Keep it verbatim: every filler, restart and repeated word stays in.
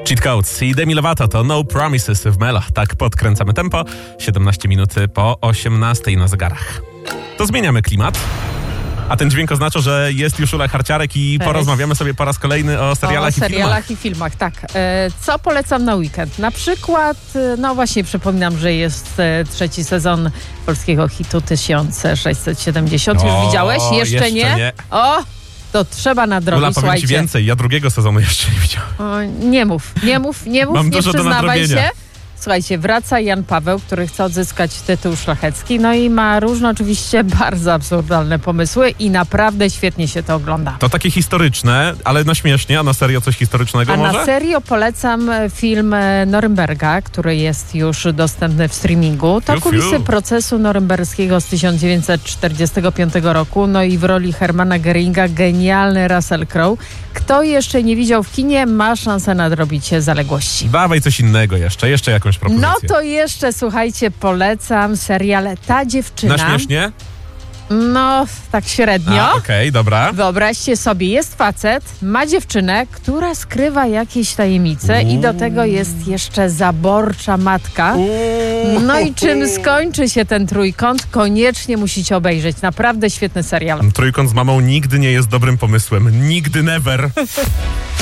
Cheat Codes i Demi Lovato to No Promises w Melo. Tak podkręcamy tempo. siedemnaście minut po osiemnastej na zegarach. To zmieniamy klimat. A ten dźwięk oznacza, że jest już Ula Harciarek i Cześć. porozmawiamy sobie po raz kolejny o serialach, o i filmach. serialach i filmach, tak. E, co polecam na weekend? Na przykład, e, no właśnie przypominam, że jest e, trzeci sezon polskiego hitu tysiąc sześćset siedemdziesiąt. Już O, widziałeś? Jeszcze, jeszcze nie? nie. O, to trzeba nadrobić, Ula, powiem słuchajcie. ci więcej, ja drugiego sezonu jeszcze nie widziałem. O, nie mów, nie mów, nie mów, Mam nie dużo do przyznawaj nadrobienia. się. Słuchajcie, wraca Jan Paweł, który chce odzyskać tytuł szlachecki, no i ma różne oczywiście bardzo absurdalne pomysły i naprawdę świetnie się to ogląda. To takie historyczne, ale no śmiesznie, a na serio coś historycznego A może? na serio polecam film Norymberga, który jest już dostępny w streamingu. To Fiu, fiu. kulisy procesu norymberskiego z tysiąc dziewięćset czterdziestego piątego roku. No i w roli Hermana Goeringa genialny Russell Crowe. Kto jeszcze nie widział w kinie, ma szansę nadrobić zaległości. Dawaj coś innego jeszcze, jeszcze jakąś propozycję. No to jeszcze, słuchajcie, polecam serial Ta dziewczyna. Na śmiesznie? No, tak średnio. A, okej, dobra. Wyobraźcie sobie, jest facet, ma dziewczynę, która skrywa jakieś tajemnice i do tego jest jeszcze zaborcza matka. No i czym skończy się ten trójkąt, koniecznie musicie obejrzeć. Naprawdę świetny serial. Trójkąt z mamą nigdy nie jest dobrym pomysłem. Nigdy, never.